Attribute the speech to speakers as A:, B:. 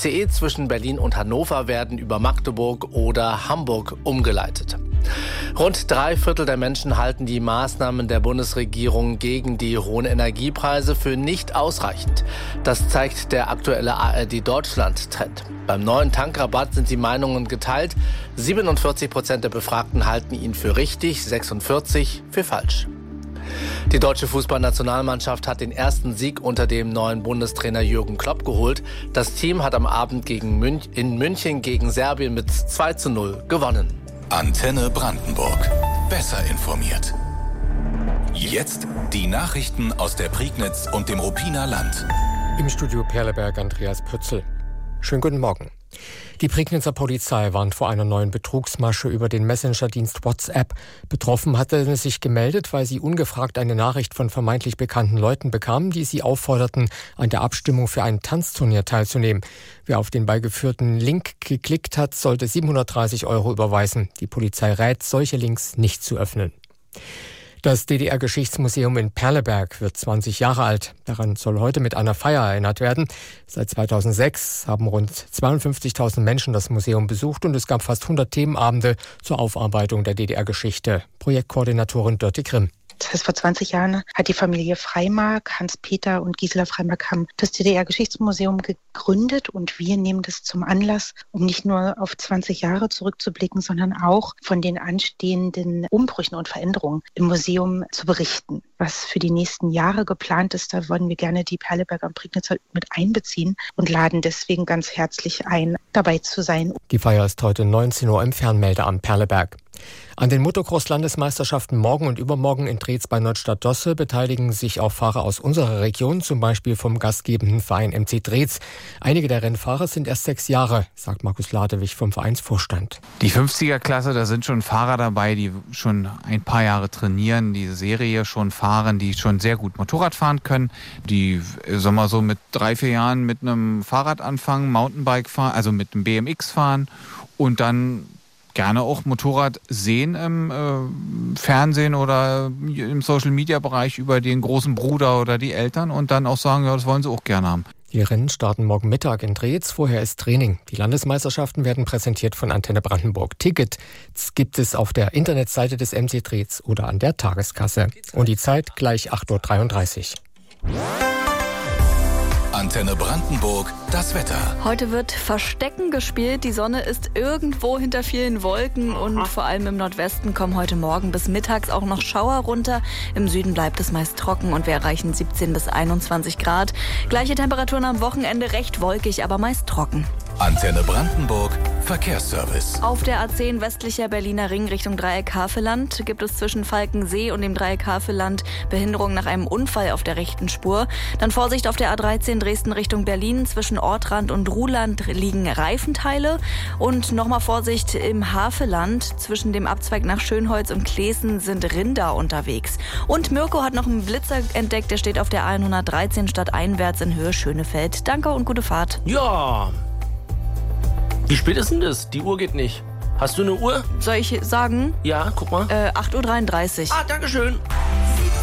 A: ICE zwischen Berlin und Hannover werden über Magdeburg oder Hamburg umgeleitet. Rund 3/4 der Menschen halten die Maßnahmen der Bundesregierung gegen die hohen Energiepreise für nicht ausreichend. Das zeigt der aktuelle ARD-Deutschland-Trend. Beim neuen Tankrabatt sind die Meinungen geteilt. 47% der Befragten halten ihn für richtig, 46% für falsch. Die deutsche Fußballnationalmannschaft hat den ersten Sieg unter dem neuen Bundestrainer Jürgen Klopp geholt. Das Team hat am Abend in München gegen Serbien mit 2:0 gewonnen.
B: Antenne Brandenburg. Besser informiert. Jetzt die Nachrichten aus der Prignitz und dem Ruppiner Land.
C: Im Studio Perleberg Andreas Pützel. Schönen guten Morgen. Die Prignitzer Polizei warnt vor einer neuen Betrugsmasche über den Messenger-Dienst WhatsApp. Betroffen hatte sich gemeldet, weil sie ungefragt eine Nachricht von vermeintlich bekannten Leuten bekamen, die sie aufforderten, an der Abstimmung für ein Tanzturnier teilzunehmen. Wer auf den beigeführten Link geklickt hat, sollte 730 € überweisen. Die Polizei rät, solche Links nicht zu öffnen. Das DDR-Geschichtsmuseum in Perleberg wird 20 Jahre alt. Daran soll heute mit einer Feier erinnert werden. Seit 2006 haben rund 52.000 Menschen das Museum besucht und es gab fast 100 Themenabende zur Aufarbeitung der DDR-Geschichte. Projektkoordinatorin Dörte Grimm.
D: Das heißt, vor 20 Jahren hat die Familie Freimark, Hans-Peter und Gisela Freimark, haben das DDR-Geschichtsmuseum gegründet und wir nehmen das zum Anlass, um nicht nur auf 20 Jahre zurückzublicken, sondern auch von den anstehenden Umbrüchen und Veränderungen im Museum zu berichten. Was für die nächsten Jahre geplant ist, da wollen wir gerne die Perleberger und Prignitzer mit einbeziehen und laden deswegen ganz herzlich ein, dabei zu sein.
C: Die Feier ist heute 19 Uhr im Fernmeldeamt Perleberg. An den Motocross-Landesmeisterschaften morgen und übermorgen in Drez bei Neustadt-Dosse beteiligen sich auch Fahrer aus unserer Region, zum Beispiel vom gastgebenden Verein MC Drez. Einige der Rennfahrer sind erst 6 Jahre, sagt Markus Ladewig vom Vereinsvorstand.
E: Die 50er-Klasse, da sind schon Fahrer dabei, die schon ein paar Jahre trainieren, diese Serie schon fahren, die schon sehr gut Motorrad fahren können, die, sagen wir so, mit 3-4 Jahren mit einem Fahrrad anfangen, Mountainbike fahren, also mit einem BMX fahren und dann gerne auch Motorrad sehen im Fernsehen oder im Social-Media-Bereich über den großen Bruder oder die Eltern und dann auch sagen, ja, das wollen sie auch gerne haben.
C: Die Rennen starten morgen Mittag in Drez, vorher ist Training. Die Landesmeisterschaften werden präsentiert von Antenne Brandenburg. Tickets gibt es auf der Internetseite des MC Drez oder an der Tageskasse. Und die Zeit gleich 8:33 Uhr.
B: Antenne Brandenburg, das Wetter.
F: Heute wird Verstecken gespielt. Die Sonne ist irgendwo hinter vielen Wolken und vor allem im Nordwesten kommen heute Morgen bis mittags auch noch Schauer runter. Im Süden bleibt es meist trocken und wir erreichen 17 bis 21 Grad. Gleiche Temperaturen am Wochenende, recht wolkig, aber meist trocken.
B: Antenne Brandenburg, Verkehrsservice.
F: Auf der A10 westlicher Berliner Ring Richtung Dreieck Havelland gibt es zwischen Falkensee und dem Dreieck Havelland Behinderung nach einem Unfall auf der rechten Spur. Dann Vorsicht auf der A13 Dresden Richtung Berlin. Zwischen Ortrand und Ruhland liegen Reifenteile. Und nochmal Vorsicht im Havelland. Zwischen dem Abzweig nach Schönholz und Klesen sind Rinder unterwegs. Und Mirko hat noch einen Blitzer entdeckt. Der steht auf der A113 stadteinwärts in Höhe Schönefeld. Danke und gute Fahrt.
A: Ja. Wie spät ist denn das? Die Uhr geht nicht. Hast du eine Uhr?
F: Soll ich sagen?
A: Ja, guck mal.
F: 8:33 Uhr.
A: Danke schön.